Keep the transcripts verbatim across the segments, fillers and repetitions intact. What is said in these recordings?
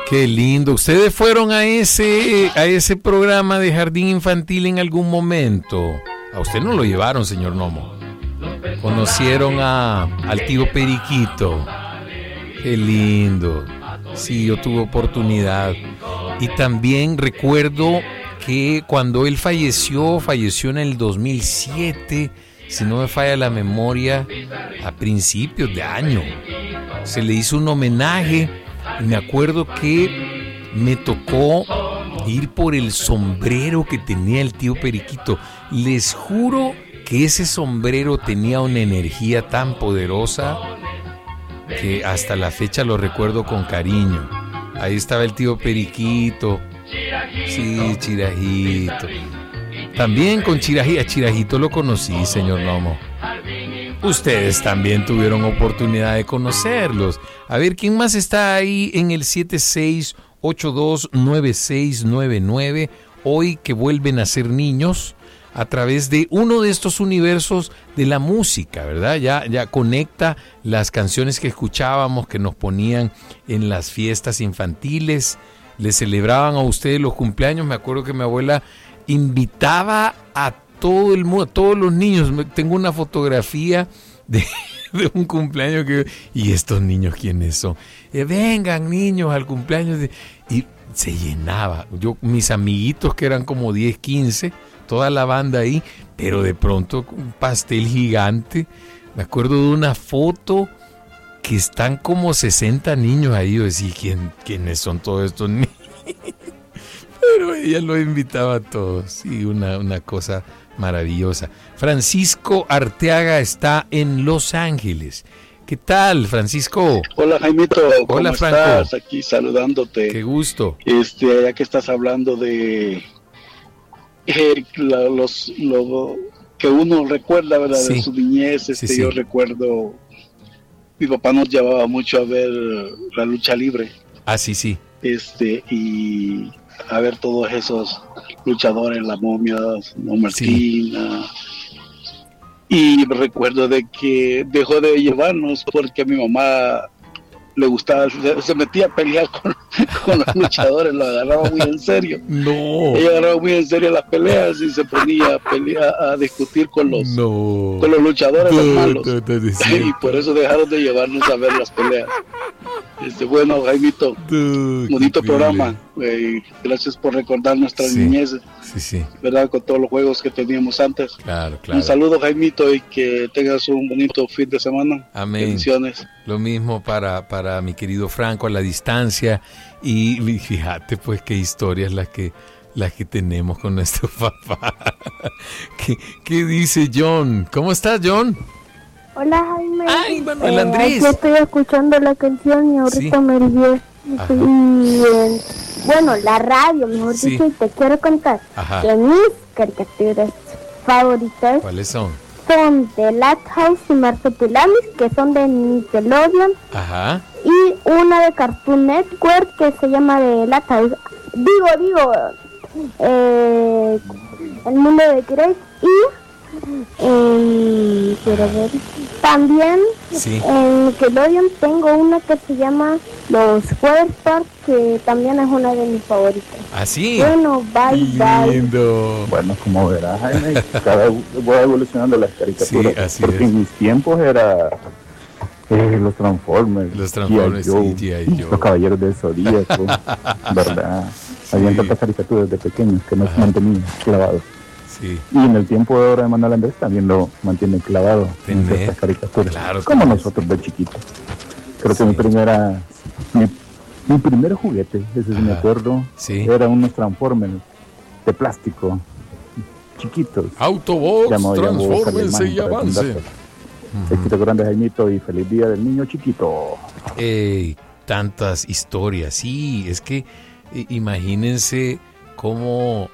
Qué lindo. ¿Ustedes fueron a ese, a ese programa de jardín infantil en algún momento? A usted no lo llevaron, señor Nomo. Conocieron a, al tío Periquito. Qué lindo. Sí, yo tuve oportunidad. Y también recuerdo que cuando él falleció, falleció en el dos mil siete, si no me falla la memoria, a principios de año. Se le hizo un homenaje y me acuerdo que me tocó ir por el sombrero que tenía el tío Periquito. Les juro que ese sombrero tenía una energía tan poderosa que hasta la fecha lo recuerdo con cariño. Ahí estaba el tío Periquito. Sí, Chirajito. También con Chirajito. A Chirajito lo conocí, señor Nomo. Ustedes también tuvieron oportunidad de conocerlos. A ver, ¿quién más está ahí en el siete seis ocho dos nueve seis nueve nueve? Hoy que vuelven a ser niños a través de uno de estos universos de la música, ¿verdad? Ya, ya conecta las canciones que escuchábamos, que nos ponían en las fiestas infantiles. Les celebraban a ustedes los cumpleaños. Me acuerdo que mi abuela invitaba a todo el mundo, a todos los niños. Tengo una fotografía de, de un cumpleaños que... ¿Y estos niños quiénes son? Eh, vengan niños al cumpleaños. De, y se llenaba. Yo, mis amiguitos que eran como diez, quince, toda la banda ahí, pero de pronto un pastel gigante. Me acuerdo de una foto que están como sesenta niños ahí. Yo decía, ¿quién, ¿quiénes son todos estos niños? Pero ella lo invitaba a todos. Sí, una, una cosa maravillosa. Francisco Arteaga está en Los Ángeles. ¿Qué tal, Francisco? Hola, Jaimito. ¿Cómo Hola, Franco. estás? Aquí saludándote. Qué gusto. Este, ya que estás hablando de eh, la, los lo que uno recuerda, ¿verdad? Sí. De su niñez. Este, sí, sí. Yo recuerdo, mi papá nos llevaba mucho a ver la lucha libre. Ah, sí, sí. Este, y a ver todos esos luchadores, las momias, no Martina. Sí. Y recuerdo de que dejó de llevarnos porque a mi mamá le gustaba, se, se metía a pelear con, con los luchadores, lo agarraba muy en serio. No. Ella agarraba muy en serio las peleas y se ponía a pelear, a discutir con los, no. con los luchadores no, los malos. No, no, no, y por eso dejaron de llevarnos a ver las peleas. Este, bueno, Jaimito, no, bonito programa. Eh, gracias por recordar nuestra sí, niñez, sí, sí. ¿verdad? Con todos los juegos que teníamos antes. Claro, claro. Un saludo, Jaimito, y que tengas un bonito fin de semana. Amén. Bendiciones. Lo mismo para, para mi querido Franco a la distancia. Y fíjate, pues, qué historias las que, las que tenemos con nuestro papá. ¿Qué, qué dice John? ¿Cómo estás, John? Hola, Jaime. Ay, Manuel eh, Andrés. Yo estoy escuchando la canción y ahorita sí. me olvidé. Y, eh, bueno, la radio, mejor sí. dicho, y te quiero contar Ajá. que mis caricaturas favoritas ¿cuáles son? Son de Lighthouse y Marsupilami, que son de Nickelodeon. Ajá. Y una de Cartoon Network que se llama de Lighthouse. Digo, digo, eh, El Mundo de Greg y... Eh, quiero ver. También sí. en Nickelodeon tengo una que se llama Los Weather Park, que también es una de mis favoritas. ¿Ah, sí? Bueno, bye, lindo. bye. Bueno, como verás, Jaime, cada vez voy evolucionando las caricaturas. Sí, así porque es. en mis tiempos era eh, los Transformers, los Transformers, G I. Joe, sí, G I. Joe. Los Caballeros del Zodíaco, ¿verdad? Sí. Habían tantas caricaturas de pequeños que nos mantenían clavados. Sí. Y en el tiempo de ahora de Manuel Andrés también lo mantiene clavado en estas caricaturas, claro, como claro. nosotros de chiquitos. Creo sí. que mi primera, mi, mi primer juguete, ese sí me acuerdo, sí. era unos Transformers de plástico, chiquitos. Autobots, transfórmense y avancen. Éxito grande, Jaimito, y feliz día del niño chiquito. Ey, tantas historias, sí, es que imagínense cómo...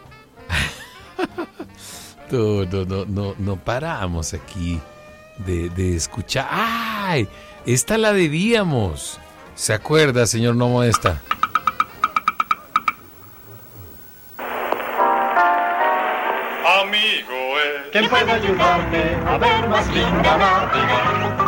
No, no, no, no, no paramos aquí de, de escuchar. ¡Ay! Esta la debíamos. ¿Se acuerda, señor Nomo, esta? Amigo, eh. ¿Quién puede ayudarme a ver más linda Navidad?